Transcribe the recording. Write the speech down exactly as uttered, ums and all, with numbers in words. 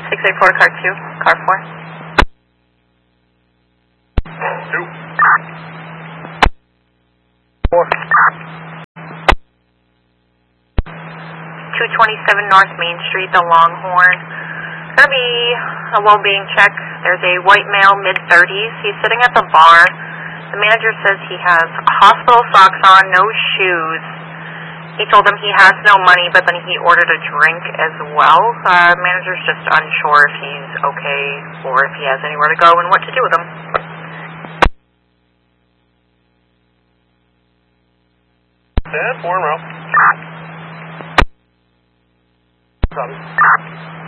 six eight four to car two, car four. Two. Four. two twenty-seven North Main Street, the Longhorn. Gonna be a well-being check. There's a white male, mid thirties. He's sitting at the bar. The manager says he has hospital socks on, no shoes. He told him he has no money, but then he ordered a drink as well. Uh, manager's just unsure if he's okay or if he has anywhere to go and what to do with him. Yeah, four in a row. Copy.